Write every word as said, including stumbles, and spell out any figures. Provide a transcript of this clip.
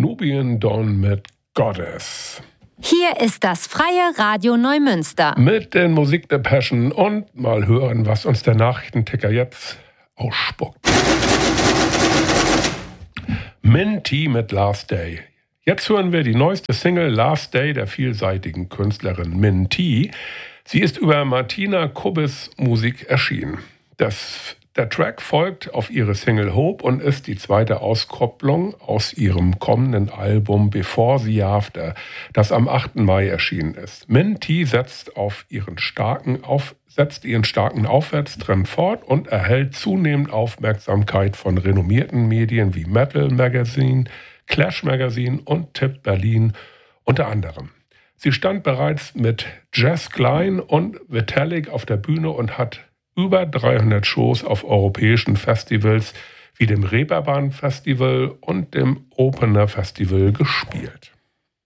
Nubian Dawn mit Goddess. Hier ist das Freie Radio Neumünster. Mit den Musikdepeschen und mal hören, was uns der Nachrichtenticker jetzt ausspuckt. Minty mit Last Day. Jetzt hören wir die neueste Single Last Day der vielseitigen Künstlerin Minty. Sie ist über Martina Kubbis Musik erschienen. Das, der Track folgt auf ihre Single Hope und ist die zweite Auskopplung aus ihrem kommenden Album Before the After, das am achten Mai erschienen ist. Minty setzt, auf ihren starken auf, setzt ihren starken Aufwärtstrend fort und erhält zunehmend Aufmerksamkeit von renommierten Medien wie Metal Magazine, Clash Magazine und Tip Berlin unter anderem. Sie stand bereits mit Jess Klein und Vitalik auf der Bühne und hat über dreihundert Shows auf europäischen Festivals wie dem Reeperbahn Festival und dem Opener Festival gespielt.